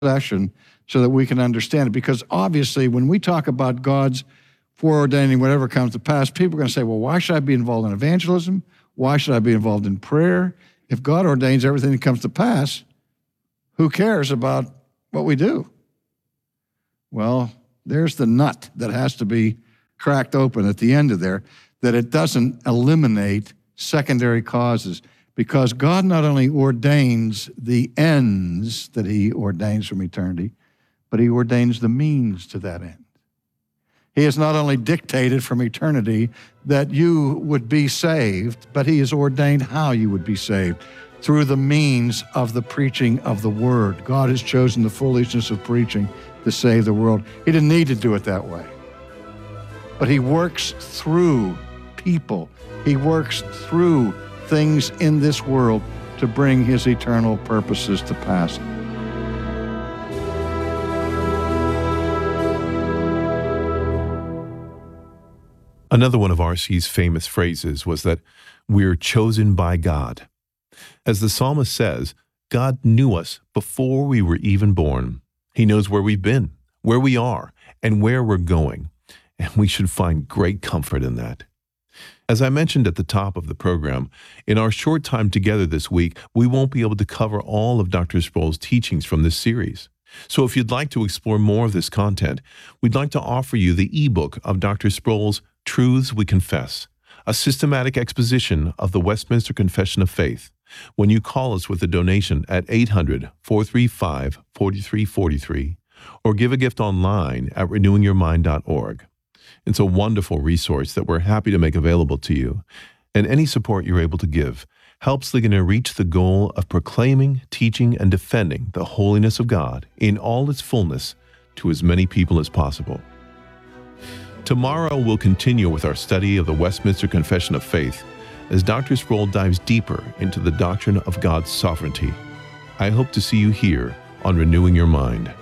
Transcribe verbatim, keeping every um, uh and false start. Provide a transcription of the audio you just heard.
session so that we can understand it. Because obviously, when we talk about God's foreordaining whatever comes to pass, people are going to say, well, why should I be involved in evangelism? Why should I be involved in prayer? If God ordains everything that comes to pass, who cares about what we do? Well, there's the nut that has to be cracked open at the end of there, that it doesn't eliminate secondary causes, because God not only ordains the ends that he ordains from eternity, but he ordains the means to that end. He has not only dictated from eternity that you would be saved, but he has ordained how you would be saved through the means of the preaching of the word. God has chosen the foolishness of preaching to save the world. He didn't need to do it that way. But he works through people. He works through things in this world to bring his eternal purposes to pass. Another one of R C's famous phrases was that we're chosen by God. As the psalmist says, God knew us before we were even born. He knows where we've been, where we are, and where we're going. And we should find great comfort in that. As I mentioned at the top of the program, in our short time together this week, we won't be able to cover all of Doctor Sproul's teachings from this series. So if you'd like to explore more of this content, we'd like to offer you the ebook of Doctor Sproul's Truths We Confess, a systematic exposition of the Westminster Confession of Faith, when you call us with a donation at eight hundred, four three five, four three four three or give a gift online at renewing your mind dot org. It's a wonderful resource that we're happy to make available to you, and any support you're able to give helps Ligonier reach the goal of proclaiming, teaching, and defending the holiness of God in all its fullness to as many people as possible. Tomorrow we'll continue with our study of the Westminster Confession of Faith as Doctor Sproul dives deeper into the doctrine of God's sovereignty. I hope to see you here on Renewing Your Mind.